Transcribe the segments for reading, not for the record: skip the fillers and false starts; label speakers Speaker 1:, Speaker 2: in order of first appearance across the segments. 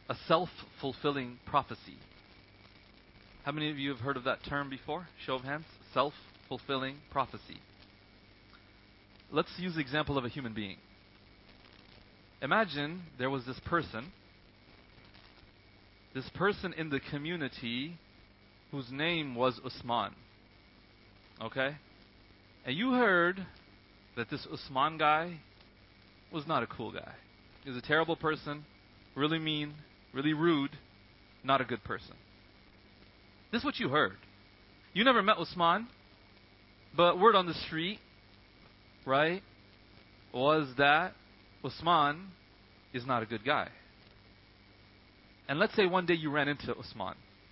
Speaker 1: A self-fulfilling prophecy. How many of you have heard of that term before? Show of hands. Self-fulfilling prophecy. Let's use the example of a human being. Imagine there was this person in the community whose name was Usman. Okay? And you heard that this Usman guy was not a cool guy. He was a terrible person, really mean, really rude, not a good person. This is what you heard. You never met Usman, but word on the street, right, was that Usman is not a good guy. And let's say one day you ran into Usman.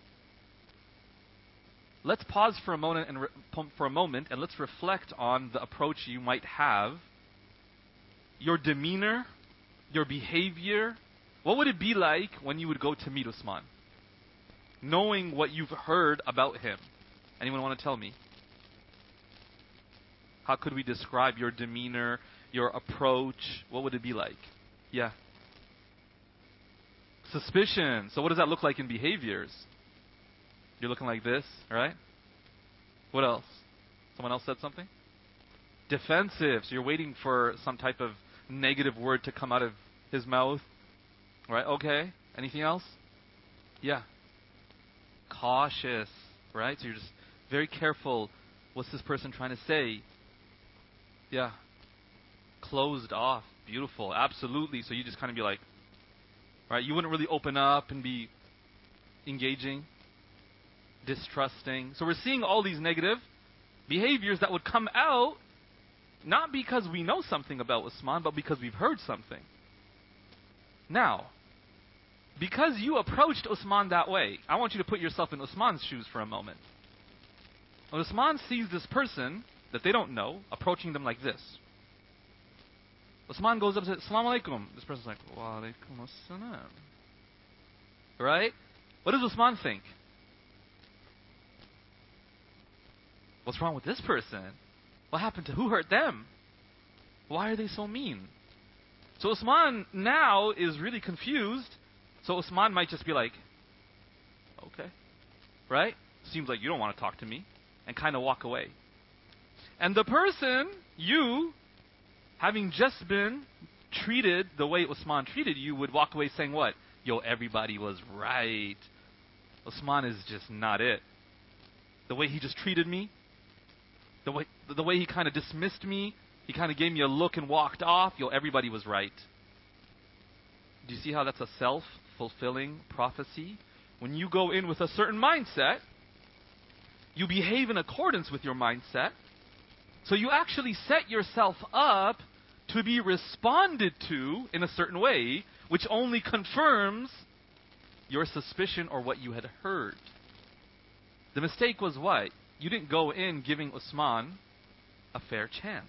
Speaker 1: Let's pause for a moment and let's reflect on the approach you might have, your demeanor, your behavior. What would it be like when you would go to meet Usman? Knowing what you've heard about him. Anyone want to tell me? How could we describe your demeanor, your approach? What would it be like? Yeah. Suspicion. So what does that look like in behaviors? You're looking like this, right? What else? Someone else said something? Defensive. So you're waiting for some type of negative word to come out of his mouth. Right? Okay. Anything else? Yeah. Cautious. Right? So you're just very careful. What's this person trying to say? Yeah. Closed off. Beautiful. Absolutely. So you just kind of be like, right? You wouldn't really open up and be engaging, distrusting. So we're seeing all these negative behaviors that would come out not because we know something about Usman, but because we've heard something. Now, because you approached Usman that way, I want you to put yourself in Usman's shoes for a moment. When Usman sees this person that they don't know approaching them like this, Usman goes up and says, Assalamu alaikum. This person's like, Wa alaikum assalam. Right? What does Usman think? What's wrong with this person? What happened to who hurt them? Why are they so mean? So Usman now is really confused. So Usman might just be like, okay. Right? Seems like you don't want to talk to me. And kind of walk away. And the person, you, having just been treated the way Usman treated you, would walk away saying what? Yo, everybody was right. Usman is just not it. The way he just treated me, the way he kind of dismissed me, he kind of gave me a look and walked off. Yo, everybody was right. Do you see how that's a self-fulfilling prophecy? When you go in with a certain mindset, you behave in accordance with your mindset. So you actually set yourself up to be responded to in a certain way, which only confirms your suspicion or what you had heard. The mistake was what? You didn't go in giving Usman a fair chance.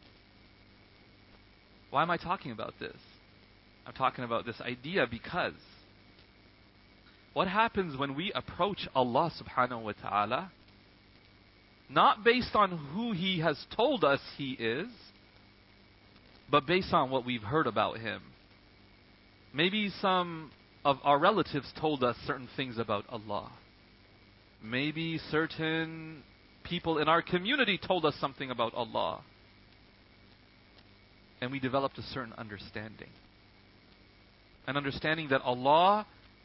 Speaker 1: Why am I talking about this? I'm talking about this idea because what happens when we approach Allah subhanahu wa ta'ala, not based on who He has told us He is, but based on what we've heard about Him. Maybe some of our relatives told us certain things about Allah. Maybe certain people in our community told us something about Allah. And we developed a certain understanding. An understanding that Allah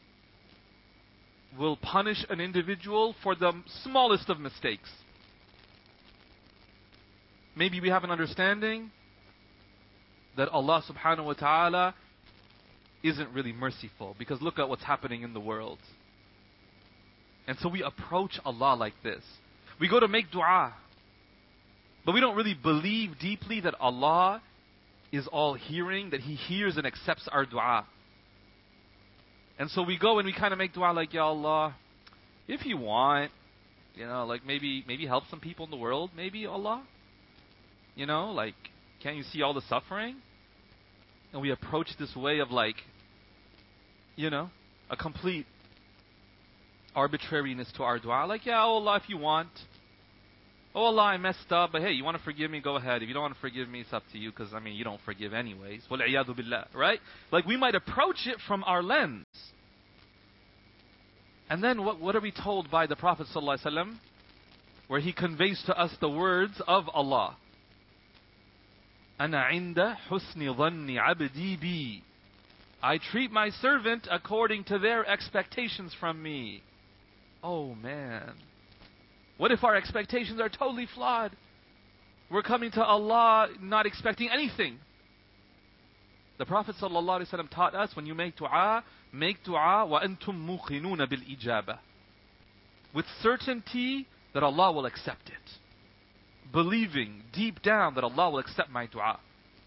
Speaker 1: will punish an individual for the smallest of mistakes. Maybe we have an understanding that Allah subhanahu wa ta'ala isn't really merciful, because look at what's happening in the world. And so we approach Allah like this. We go to make dua, but we don't really believe deeply that Allah is all hearing, that He hears and accepts our dua. And so we go and we kind of make dua like, Ya Allah, if you want, like maybe help some people in the world, maybe Allah. Like, can't you see all the suffering? And we approach this way of like, a complete arbitrariness to our dua. Like, yeah, oh Allah, if you want. Oh Allah, I messed up, but hey, you want to forgive me, go ahead. If you don't want to forgive me, it's up to you, because you don't forgive anyways. Wal-'iyadhu billah, right? Like, we might approach it from our lens. And then what are we told by the Prophet ﷺ, where he conveys to us the words of Allah? أَنَا عِنْدَ حُسْنِ ظَنِّ عَبْدِي بِي. I treat my servant according to their expectations from me. Oh man. What if our expectations are totally flawed? We're coming to Allah not expecting anything. The Prophet ﷺ taught us, when you make dua وَأَنْتُمْ مُوقِنُونَ بِالْإِجَابَةِ. With certainty that Allah will accept it. Believing deep down that Allah will accept my dua.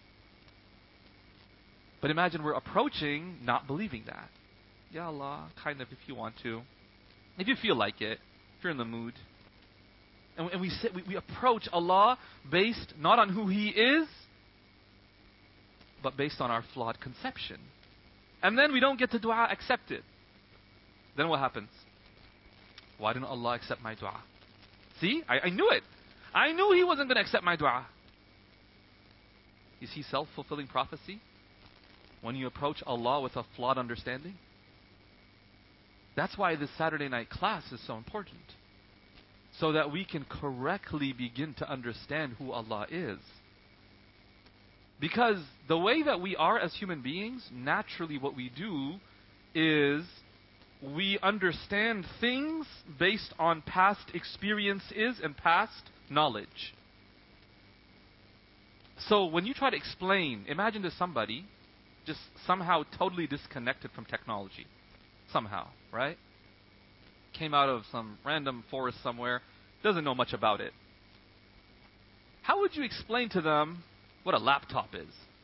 Speaker 1: But imagine we're approaching not believing that. Ya Allah, kind of if you want to. If you feel like it. If you're in the mood. And we approach Allah based not on who He is, but based on our flawed conception. And then we don't get the dua accepted. Then what happens? Why didn't Allah accept my dua? See, I knew it. I knew He wasn't going to accept my dua. You see self-fulfilling prophecy? When you approach Allah with a flawed understanding? That's why this Saturday night class is so important. So that we can correctly begin to understand who Allah is. Because the way that we are as human beings, naturally what we do is we understand things based on past experiences and past knowledge. So when you try to explain, imagine to somebody just somehow totally disconnected from technology. Somehow, right? Came out of some random forest somewhere, doesn't know much about it. How would you explain to them what a laptop is?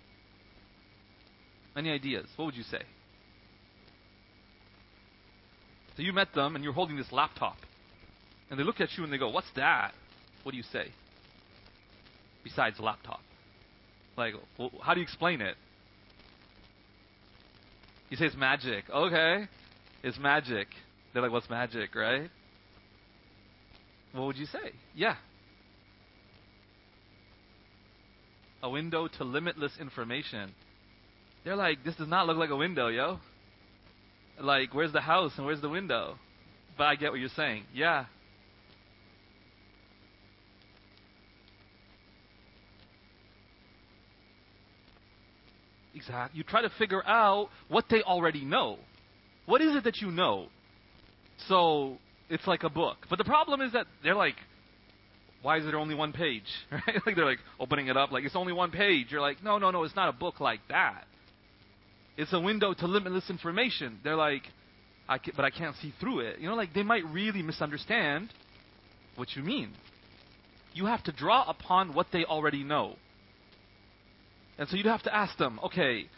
Speaker 1: Any ideas? What would you say? So you met them and you're holding this laptop. And they look at you and they go, "What's that?" What do you say? Besides laptop. Like, well, how do you explain it? You say it's magic. Okay. It's magic. They're like, "What's magic?" Right? What would you say? Yeah. A window to limitless information. They're like, "This does not look like a window, yo." Like, where's the house and where's the window? But I get what you're saying. Yeah. Exactly. You try to figure out what they already know. What is it that you know? So, it's like a book. But the problem is that they're like, "Why is there only one page?" Right? Like they're like opening it up, like it's only one page. You're like, no, it's not a book like that. It's a window to limitless information. They're like, but I can't see through it. You know, like they might really misunderstand what you mean. You have to draw upon what they already know. And so you'd have to ask them, okay,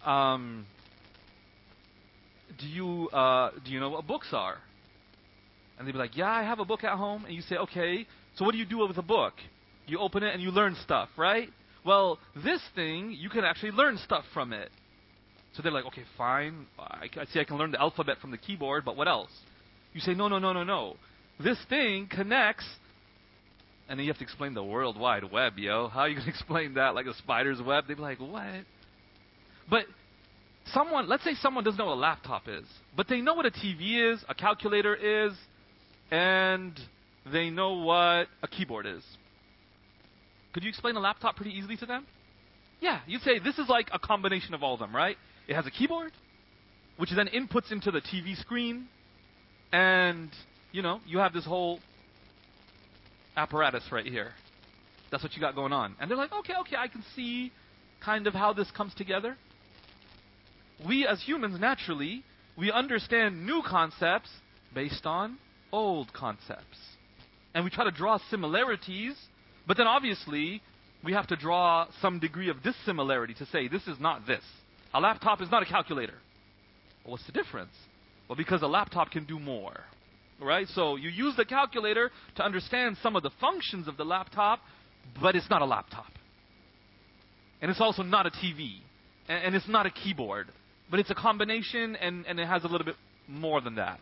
Speaker 1: do you know what books are? And they'd be like, "Yeah, I have a book at home." And you say, "Okay, so what do you do with a book?" You open it and you learn stuff, right? Well, this thing, you can actually learn stuff from it. So they're like, "Okay, fine. I see I can learn the alphabet from the keyboard, but what else?" You say, No. This thing connects." And then you have to explain the World Wide Web, yo. How are you going to explain that? Like a spider's web? They'd be like, "What?" But let's say someone doesn't know what a laptop is, but they know what a TV is, a calculator is, and they know what a keyboard is. Could you explain a laptop pretty easily to them? Yeah, you'd say this is like a combination of all of them, right? It has a keyboard, which then inputs into the TV screen, and, you have this whole apparatus right here. That's what you got going on. And they're like, okay, I can see kind of how this comes together. We as humans, naturally, we understand new concepts based on old concepts. And we try to draw similarities, but then obviously we have to draw some degree of dissimilarity to say this is not this. A laptop is not a calculator. Well, what's the difference? Well, because a laptop can do more. Right? So you use the calculator to understand some of the functions of the laptop, but it's not a laptop. And it's also not a TV. And it's not a keyboard. But it's a combination, and it has a little bit more than that.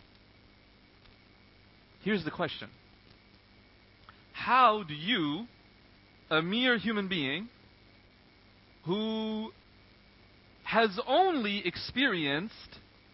Speaker 1: Here's the question. How do you, a mere human being, who has only experienced